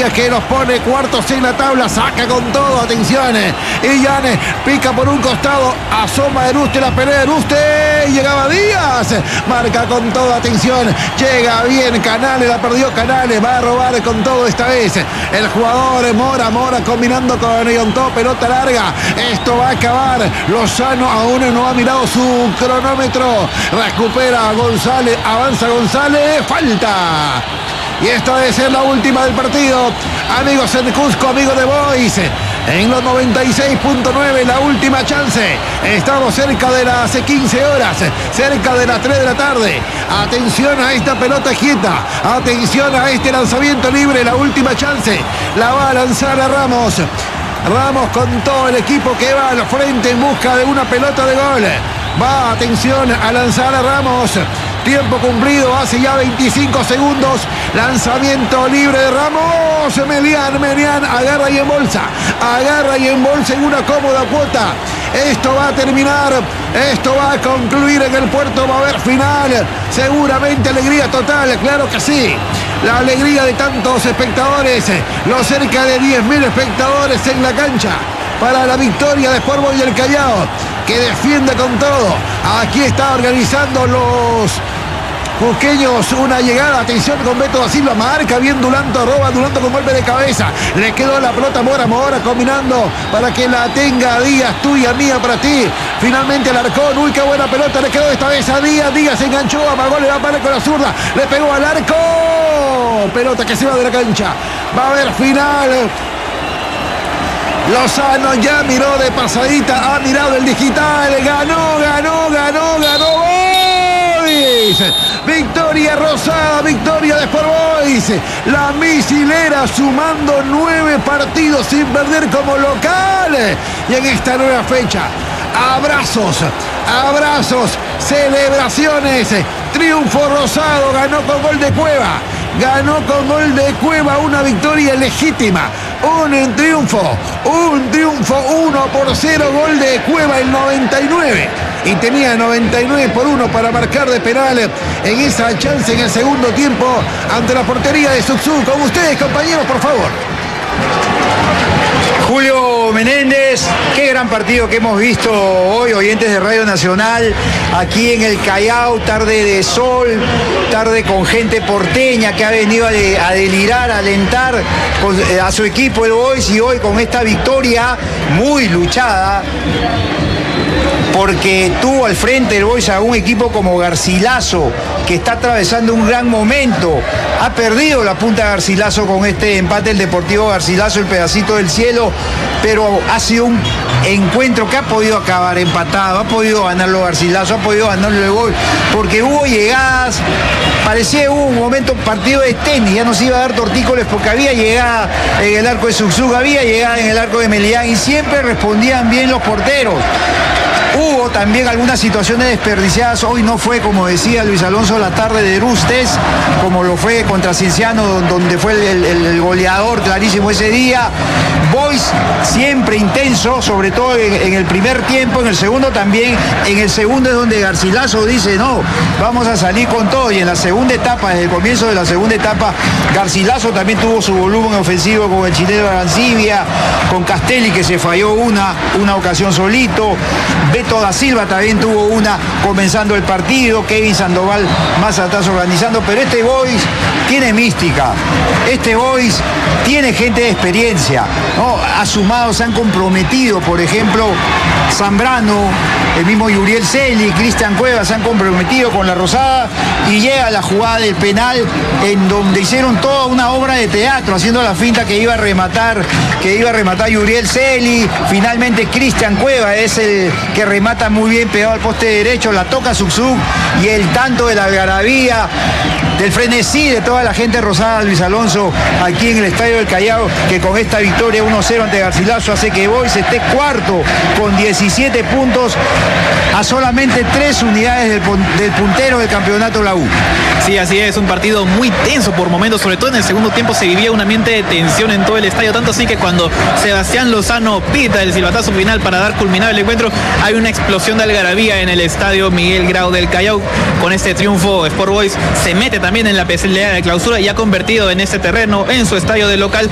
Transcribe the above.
Díaz que nos pone cuartos en la tabla, saca con todo, atención. Illán pica por un costado, asoma Eruste, la pelea de Eruste, llegaba Díaz, marca con todo, atención, llega bien Canales, la perdió Canales, va a robar con todo esta vez. El jugador Mora combinando con Iontó, pelota larga, esto va a acabar. Lozano aún no ha mirado su cronómetro, recupera González, avanza González, falta. Y esta debe ser la última del partido. Amigos en Cusco, amigos de Boys, en los 96.9, la última chance. Estamos cerca de las 15 horas, cerca de las 3 de la tarde. Atención a esta pelota quieta, atención a este lanzamiento libre, la última chance. La va a lanzar a Ramos. Ramos con todo el equipo que va al frente en busca de una pelota de gol. Va, atención, a lanzar a Ramos. Tiempo cumplido, hace ya 25 segundos. Lanzamiento libre de Ramos. Melián, agarra y embolsa en una cómoda cuota. Esto va a terminar, esto va a concluir en el puerto, va a haber final. Seguramente alegría total, claro que sí. La alegría de tantos espectadores, los cerca de 10.000 espectadores en la cancha para la victoria de Sport Boys del Callao, que defiende con todo. Aquí está organizando los cusqueños una llegada, atención con Beto da Silva, marca bien Dulanto, roba Dulanto con golpe de cabeza, le quedó la pelota Mora combinando para que la tenga Díaz, tuya, mía, para ti, finalmente Alarcón, uy qué buena pelota, le quedó esta vez a Díaz se enganchó, amagó, le va a parar con la zurda, le pegó al arco, pelota que se va de la cancha, va a haber final. Lozano ya miró de pasadita, ha mirado el digital, ganó Boys. Victoria rosada, victoria de Sport Boys. La misilera sumando 9 partidos sin perder como local. Y en esta nueva fecha, abrazos, celebraciones, triunfo rosado, ganó con gol de Cueva, una victoria legítima, un triunfo 1-0, gol de Cueva el 99. Y tenía 99-1 para marcar de penal en esa chance en el segundo tiempo ante la portería de Suxú. Con ustedes, compañeros, por favor. Julio Menéndez, qué gran partido que hemos visto hoy, oyentes de Radio Nacional, aquí en el Callao, tarde de sol, tarde con gente porteña que ha venido a delirar, a alentar a su equipo el Boys, y hoy con esta victoria muy luchada, porque tuvo al frente el Boys a un equipo como Garcilaso, que está atravesando un gran momento. Ha perdido la punta Garcilaso con este empate, el Deportivo Garcilaso, el pedacito del cielo, pero ha sido un encuentro que ha podido acabar empatado, ha podido ganarlo Garcilaso, ha podido ganarlo el Boys, porque hubo llegadas, parecía hubo un momento, partido de tenis, ya no se iba a dar tortícolis porque había llegada en el arco de Suxug, había llegada en el arco de Melián y siempre respondían bien los porteros. Hubo también algunas situaciones desperdiciadas. Hoy no fue, como decía Luis Alonso, la tarde de Rustes, como lo fue contra Cienciano, donde fue el goleador clarísimo ese día. Boys siempre intenso, sobre todo en el primer tiempo, en el segundo también. En el segundo es donde Garcilaso dice, no, vamos a salir con todo. Y en la segunda etapa, desde el comienzo de la segunda etapa, Garcilaso también tuvo su volumen ofensivo con el chileno Arancibia, con Castelli, que se falló una ocasión solito. Beto da Silva también tuvo una comenzando el partido, Kevin Sandoval más atrás organizando, pero este Boys tiene mística, este Boys tiene gente de experiencia, ¿no? Ha sumado, se han comprometido, por ejemplo, Zambrano, el mismo Yuriel Celi, Cristian Cuevas se han comprometido con la Rosada, y llega la jugada del penal en donde hicieron toda una obra de teatro, haciendo la finta que iba a rematar Yuriel Celi. Finalmente Cristian Cuevas es el que remata muy bien pegado al poste derecho, la toca Suxug, y el tanto de la algarabía, del frenesí de toda la gente rosada, Luis Alonso, aquí en el Estadio del Callao, que con esta victoria 1-0 ante Garcilaso hace que Boys esté cuarto con 17 puntos a solamente 3 unidades del puntero del campeonato la U. Sí, así es, un partido muy tenso por momentos, sobre todo en el segundo tiempo se vivía un ambiente de tensión en todo el estadio, tanto así que cuando Sebastián Lozano pita el silbatazo final para dar culminado el encuentro, hay una explosión de algarabía en el estadio Miguel Grau del Callao. Con este triunfo, Sport Boys se mete también en la pelea de clausura y ha convertido en este terreno, en su estadio de local,